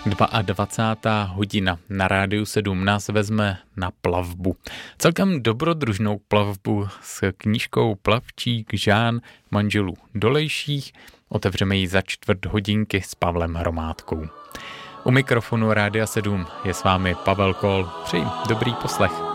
22. hodina na Rádiu 7 nás vezme na plavbu. Celkem dobrodružnou plavbu s knížkou Plavčík Žán manželů Dolejších. Otevřeme ji za 4 hodiny s Pavlem Hromádkou. U mikrofonu Rádia 7 je s vámi Pavel Kol. Přeji dobrý poslech.